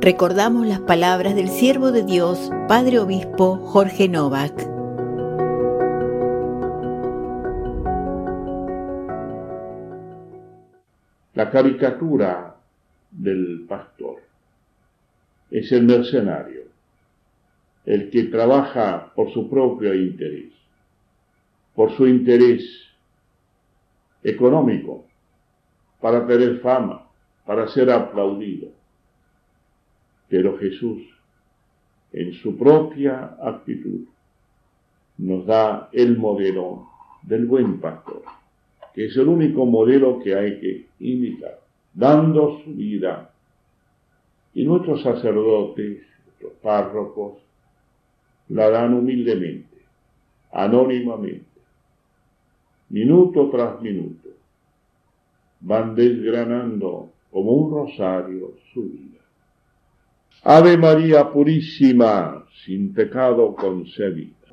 Recordamos las palabras del siervo de Dios, Padre Obispo Jorge Novak. La caricatura del pastor es el mercenario, el que trabaja por su propio interés, por su interés económico, para tener fama, para ser aplaudido. Pero Jesús, en su propia actitud, nos da el modelo del buen pastor, que es el único modelo que hay que imitar, dando su vida. Y nuestros sacerdotes, nuestros párrocos, la dan humildemente, anónimamente, minuto tras minuto. Van desgranando como un rosario su vida. Ave María Purísima, sin pecado concebida.